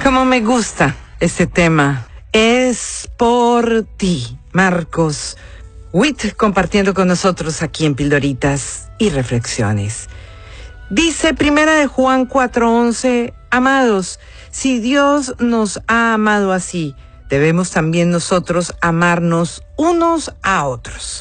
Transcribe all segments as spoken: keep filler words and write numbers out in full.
Como me gusta este tema. Es por ti, Marcos Witt, compartiendo con nosotros aquí en Pildoritas y Reflexiones. Dice Primera de Juan cuatro once, amados, si Dios nos ha amado así, debemos también nosotros amarnos unos a otros.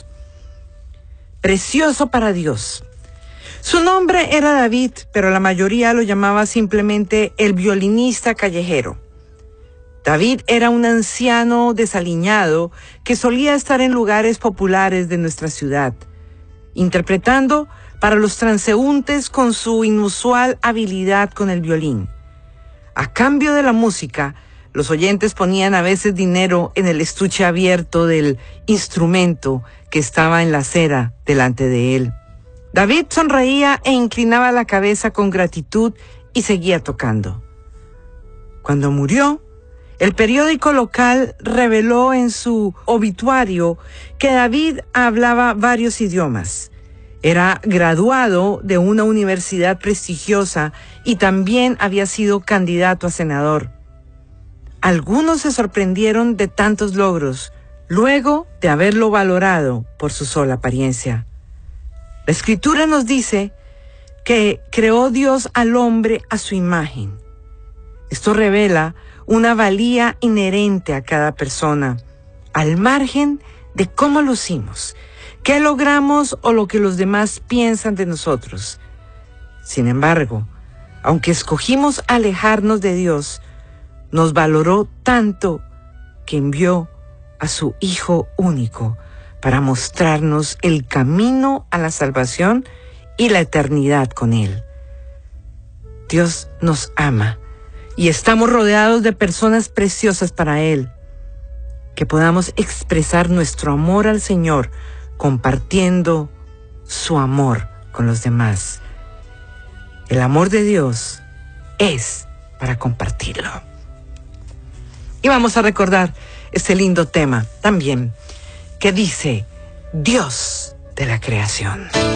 Precioso para Dios. Su nombre era David, pero la mayoría lo llamaba simplemente el violinista callejero. David era un anciano desaliñado que solía estar en lugares populares de nuestra ciudad, interpretando para los transeúntes con su inusual habilidad con el violín. A cambio de la música, los oyentes ponían a veces dinero en el estuche abierto del instrumento que estaba en la acera delante de él. David sonreía e inclinaba la cabeza con gratitud y seguía tocando. Cuando murió, el periódico local reveló en su obituario que David hablaba varios idiomas. Era graduado de una universidad prestigiosa y también había sido candidato a senador. Algunos se sorprendieron de tantos logros, luego de haberlo valorado por su sola apariencia. La Escritura nos dice que creó Dios al hombre a su imagen. Esto revela una valía inherente a cada persona, al margen de cómo lucimos, qué logramos o lo que los demás piensan de nosotros. Sin embargo, aunque escogimos alejarnos de Dios, nos valoró tanto que envió a su Hijo único para mostrarnos el camino a la salvación y la eternidad con Él. Dios nos ama y estamos rodeados de personas preciosas para Él. Que podamos expresar nuestro amor al Señor compartiendo su amor con los demás. El amor de Dios es para compartirlo. Y vamos a recordar este lindo tema también que dice Dios de la creación.